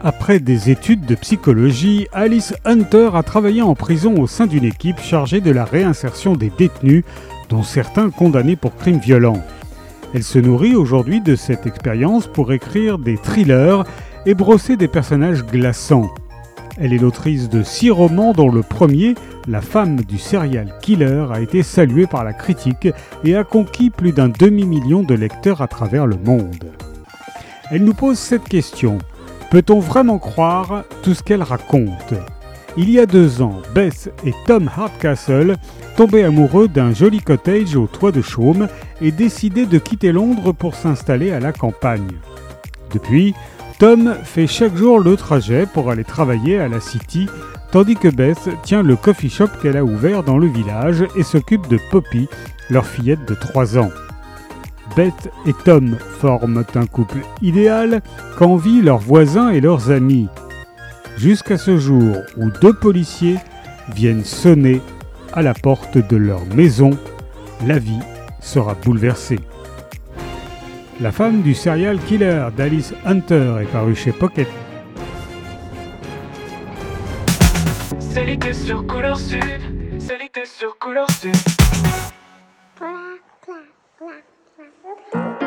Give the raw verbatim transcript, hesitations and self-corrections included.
Après des études de psychologie, Alice Hunter a travaillé en prison au sein d'une équipe chargée de la réinsertion des détenus, dont certains condamnés pour crimes violents. Elle se nourrit aujourd'hui de cette expérience pour écrire des thrillers et brosser des personnages glaçants. Elle est l'autrice de six romans dont le premier, La femme du serial killer, a été salué par la critique et a conquis plus d'un demi-million de lecteurs à travers le monde. Elle nous pose cette question. Peut-on vraiment croire tout ce qu'elle raconte ? Il y a deux ans, Beth et Tom Hardcastle tombaient amoureux d'un joli cottage au toit de chaume et décidaient de quitter Londres pour s'installer à la campagne. Depuis, Tom fait chaque jour le trajet pour aller travailler à la City, tandis que Beth tient le coffee shop qu'elle a ouvert dans le village et s'occupe de Poppy, leur fillette de trois ans. Beth et Tom forment un couple idéal qu'envient leurs voisins et leurs amis. Jusqu'à ce jour où deux policiers viennent sonner à la porte de leur maison, la vie sera bouleversée. La femme du serial killer d'Alice Hunter est parue chez Pocket. C'est l'été sur Couleur Sud, c'est l'été sur Couleur Sud. Clap, clap, clap, clap.